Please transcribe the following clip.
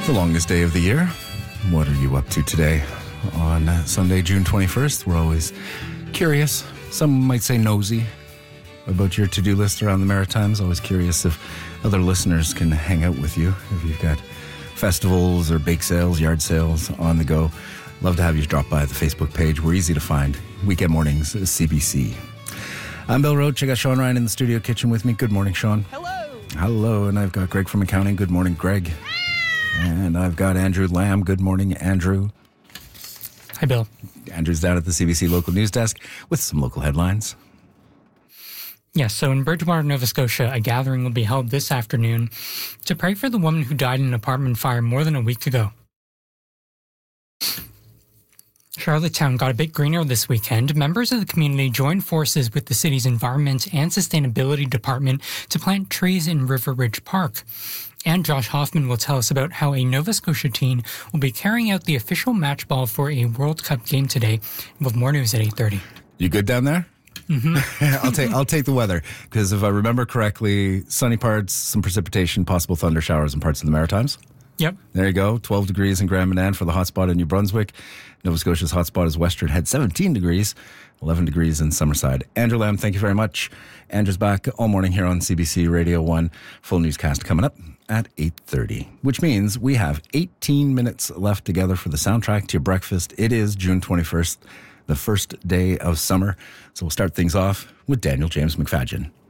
The longest day of the year. What are you up to today? On Sunday, June 21st, we're always curious. Some might say nosy about your to-do list around the Maritimes. Always curious if other listeners can hang out with you. If you've got festivals or bake sales, yard sales on the go. Love to have you drop by the Facebook page. We're easy to find. Weekend mornings, CBC. I'm Bill Roach. I got Sean Ryan in the studio kitchen with me. Good morning, Sean. Hello. Hello, and I've got Greg from accounting. Good morning, Greg. And I've got Andrew Lamb. Good morning, Andrew. Hi, Bill. Andrew's down at the CBC local news desk with some local headlines. Yes, so in Bridgewater, Nova Scotia, a gathering will be held this afternoon to pray for the woman who died in an apartment fire more than a week ago. Charlottetown got a bit greener this weekend. Members of the community joined forces with the city's Environment and Sustainability Department to plant trees in River Ridge Park. And Josh Hoffman will tell us about how a Nova Scotia teen will be carrying out the official match ball for a World Cup game today. We'll have more news at 8:30. You good down there? Mm-hmm. I'll take the weather, because if I remember correctly, sunny parts, some precipitation, possible thunder showers in parts of the Maritimes. Yep. There you go. 12 degrees in Grand Manan for the hotspot in New Brunswick. Nova Scotia's hotspot is Western Head, 17 degrees, 11 degrees in Summerside. Andrew Lamb, thank you very much. Andrew's back all morning here on CBC Radio 1. Full newscast coming up at 8:30, which means we have 18 minutes left together for the soundtrack to your breakfast. It is June 21st, the first day of summer. So we'll start things off with Daniel James McFadgen.